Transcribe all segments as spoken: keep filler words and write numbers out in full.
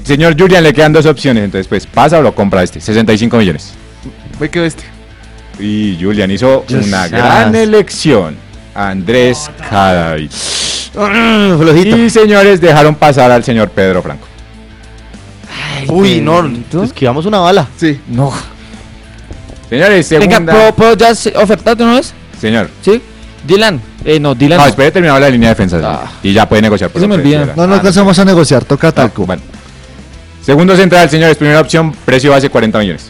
señor Julian, le quedan dos opciones, entonces pues pasa o lo compra este, sesenta y cinco millones. Me quedo este. Y Julian hizo Dios una santo. gran elección. Andrés Cadavid. Flojito. Y señores, dejaron pasar al señor Pedro Franco. Ay, Uy, no, Pedrito. esquivamos una bala. Sí. No. Señores, segunda... Venga, ¿puedo, puedo ya se- ofertar de una vez? Señor. ¿Sí? Dylan. Eh, no, Dylan. No, no. espere terminar la línea de defensa. señor. Ah. Y ya puede negociar. por Se me lo que olvida. quiera. No, no Ah, alcanzamos a negociar, toca no, talco. bueno. Segundo central, señores. Primera opción, precio base cuarenta millones.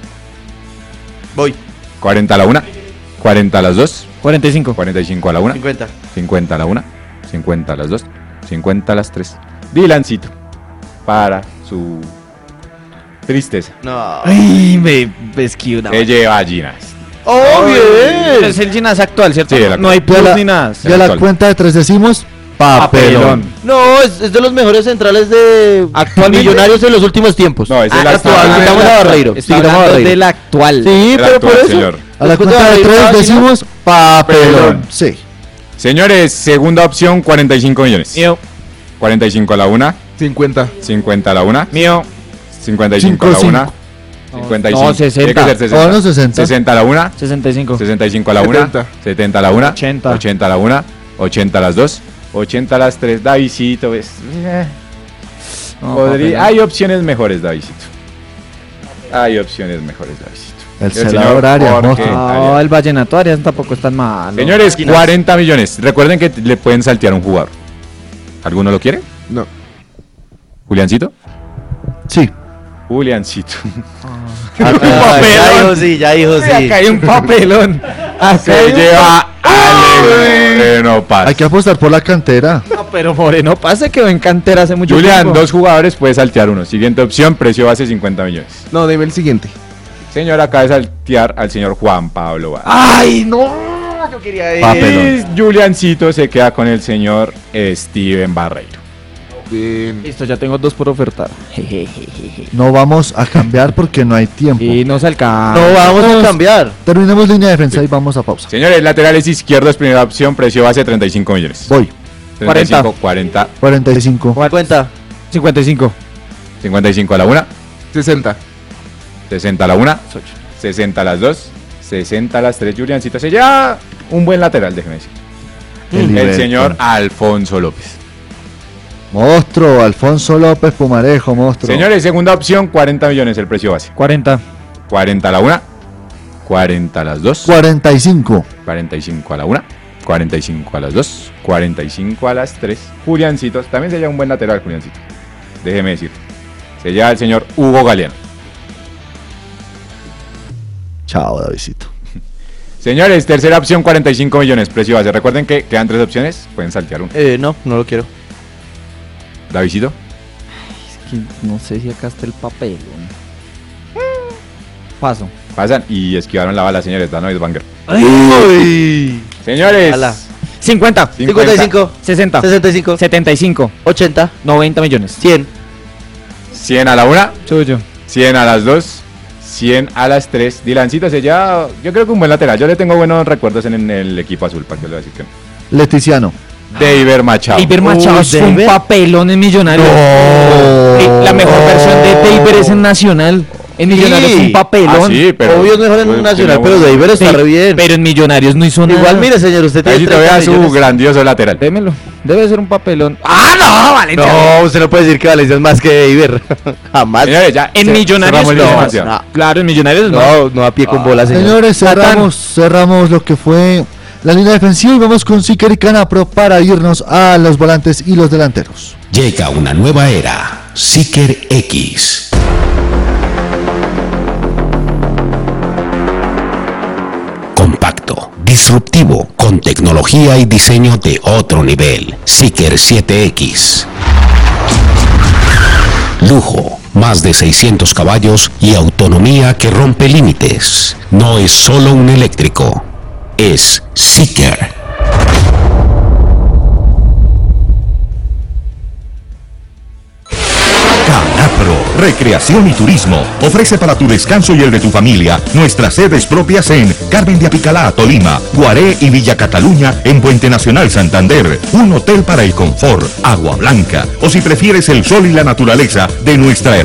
Voy. cuarenta a la una, cuarenta a las dos, cuarenta y cinco. cuarenta y cinco a la una, cincuenta. cincuenta a la una, cincuenta a las dos, cincuenta a las tres. Dylancito. Para su tristeza. No. Ay, me esquivo una. Se lleva a Ginas. ¡Oh, bien! Es el Ginas actual, ¿cierto? Sí, el no hay actual. plus Ya la- ni nada. Ya la actual. cuenta de tres decimos, papelón. No, es, es de los mejores centrales de ¿Actualmente? Millonarios en los últimos tiempos. No, es el Ah, actual. actual. Quitamos a Barreiro. Estoy Quitamos a hablando Barreiro. del actual. Sí, El pero por actual, eso. señor. A la Después cuenta de Barreiro, tres ah, si no. decimos, papelón. Papelón. Sí. Señores, segunda opción, cuarenta y cinco millones. Mío, cuarenta y cinco a la una, cincuenta. cincuenta a la una, mío. cincuenta y cinco a la Cinco, una, cincuenta y cinco. No, sesenta. Tiene que ser Oh, no, sesenta. sesenta. sesenta a la una, sesenta y cinco. sesenta y cinco a la una, setenta. setenta a la una, ochenta. ochenta a la una, ochenta a las dos, ochenta a las tres. Davidcito, ves. Eh, No, podría- papelón. hay opciones mejores, Davidcito. Hay opciones mejores, Davidcito. El señor celador Arias, Jorge monstruo. No, Arias. el Vallenato Arias tampoco es tan malo. Señores, Esquinas. cuarenta millones. Recuerden que le pueden saltear un jugador. ¿Alguno lo quiere? No. ¿Juliancito? Sí. Juliancito. Ah, ya dijo sí, ya dijo sí. Acá hay un papelón. Acá Se hay un lleva Alex Moreno Paz. Hay que apostar por la cantera. pa- Pero Moreno pasa que en cantera hace mucho Julián, tiempo. dos jugadores, puede saltear uno. Siguiente opción, precio base cincuenta millones. No, deme el siguiente. Señor, acaba de saltear al señor Juan Pablo Vázquez. ¡Ay, no! Yo quería ir. Papelón. Y Juliancito se queda con el señor Steven Barreiro. Bien. Listo, ya tengo dos por ofertar. No vamos a cambiar porque no hay tiempo. Y no se alcanza. No vamos a cambiar. Terminemos línea de defensa y vamos a pausa. Señores, laterales izquierdos, primera opción, precio base treinta y cinco millones. Voy. treinta y cinco, cuarenta, cuarenta y cinco. Cuenta. cincuenta y cinco. cincuenta y cinco a la una, sesenta. sesenta a la una, sesenta a las dos, sesenta a las tres. Juliancito se lleva un buen lateral, déjeme decir. El El Liberton. señor Alfonso López. Monstruo, Alfonso López Pumarejo, monstruo. Señores, segunda opción, cuarenta millones el precio base. cuarenta. cuarenta a la una, cuarenta a las dos, cuarenta y cinco. cuarenta y cinco a la una, cuarenta y cinco a las dos, cuarenta y cinco a las tres. Juliancitos, también se lleva un buen lateral, Juliancito. Déjeme decir. Se lleva el señor Hugo Galeano. Chao, Davidcito. Señores, tercera opción, cuarenta y cinco millones, precio base. Recuerden que quedan tres opciones, pueden saltear uno. Eh, no, no lo quiero. Davidito. Es que no sé si acá está el papelón. Paso. Pasan y esquivaron la bala, señores. Danois Banger. Uy. Señores. Ala. cincuenta. cincuenta y cinco. sesenta. sesenta y cinco. setenta y cinco. ochenta. noventa millones. cien. cien a la una, Suyo. cien a las dos, cien a las tres. Dylancito se lleva, yo creo que un buen lateral. Yo le tengo buenos recuerdos en, en el equipo azul, para que le voy a decir que no. Leticiano. Deiber Machado. Deiber Machado Uy, es un Deiber. papelón en Millonarios. No. Eh, La mejor versión de Deiber es en Nacional. En Millonarios es un papelón. Ah, sí, pero Obvio es mejor en pues, Nacional, tiene pero buen- Deiber está Sí, re bien. Pero en Millonarios no hizo nada. Igual, mire, señor, usted tiene Davidito, vea treinta su millones. grandioso lateral. Démelo. Debe ser un papelón. ¡Ah, no! Valencia. No, usted no puede decir que Valencia es más que Deiber. Jamás. Señores, ya. En ce- Millonarios cerramos la no, información. no. Claro, en Millonarios no. No, no a pie con bola, señor. Señores, cerramos, cerramos lo que fue la línea defensiva y vamos con Siker y Canapro para irnos a los volantes y los delanteros. Llega una nueva era, Seeker X. Compacto, disruptivo, con tecnología y diseño de otro nivel. Seeker siete X. Lujo, más de seiscientos caballos y autonomía que rompe límites. No es solo un eléctrico, es Seeker. Canapro, Recreación y Turismo, ofrece para tu descanso y el de tu familia nuestras sedes propias en Carmen de Apicalá, Tolima, Guaré y Villa Cataluña en Puente Nacional Santander, un hotel para el confort, agua blanca, o si prefieres el sol y la naturaleza de nuestra